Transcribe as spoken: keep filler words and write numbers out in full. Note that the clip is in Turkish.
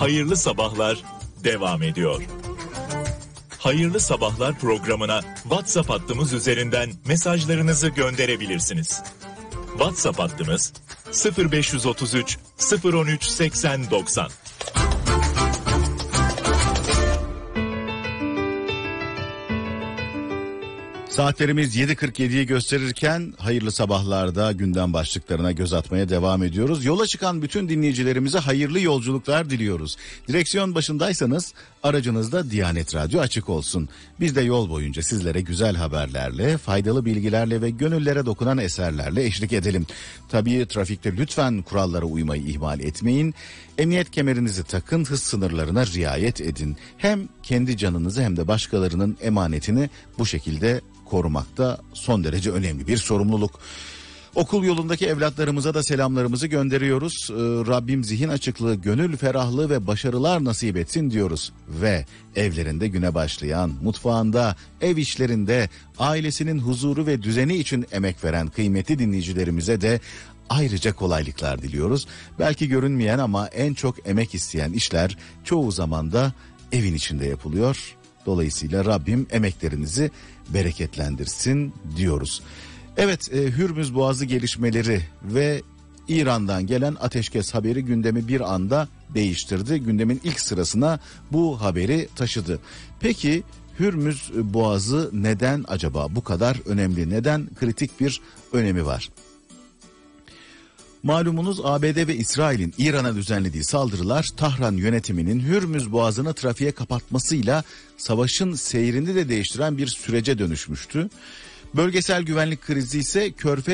Hayırlı Sabahlar devam ediyor. Hayırlı Sabahlar programına WhatsApp hattımız üzerinden mesajlarınızı gönderebilirsiniz. WhatsApp hattımız sıfır beş otuz üç sıfır on üç seksen doksan. Saatlerimiz yedi kırk yediyi gösterirken hayırlı sabahlarda gündem başlıklarına göz atmaya devam ediyoruz. Yola çıkan bütün dinleyicilerimize hayırlı yolculuklar diliyoruz. Direksiyon başındaysanız aracınızda Diyanet Radyo açık olsun. Biz de yol boyunca sizlere güzel haberlerle, faydalı bilgilerle ve gönüllere dokunan eserlerle eşlik edelim. Tabii trafikte lütfen kurallara uymayı ihmal etmeyin. Emniyet kemerinizi takın, hız sınırlarına riayet edin. Hem kendi canınızı hem de başkalarının emanetini bu şekilde korumakta son derece önemli bir sorumluluk. Okul yolundaki evlatlarımıza da selamlarımızı gönderiyoruz. Ee, Rabbim zihin açıklığı, gönül ferahlığı ve başarılar nasip etsin diyoruz. Ve evlerinde güne başlayan, mutfağında, ev işlerinde, ailesinin huzuru ve düzeni için emek veren kıymetli dinleyicilerimize de ayrıca kolaylıklar diliyoruz. Belki görünmeyen ama en çok emek isteyen işler çoğu zaman da evin içinde yapılıyor. Dolayısıyla Rabbim emeklerinizi bereketlendirsin diyoruz. Evet, e, Hürmüz Boğazı gelişmeleri ve İran'dan gelen ateşkes haberi gündemi bir anda değiştirdi. Gündemin ilk sırasına bu haberi taşıdı. Peki Hürmüz Boğazı neden acaba bu kadar önemli? Neden kritik bir önemi var? Malumunuz A B D ve İsrail'in İran'a düzenlediği saldırılar Tahran yönetiminin Hürmüz Boğazı'nı trafiğe kapatmasıyla savaşın seyrini de değiştiren bir sürece dönüşmüştü. Bölgesel güvenlik krizi ise Körfez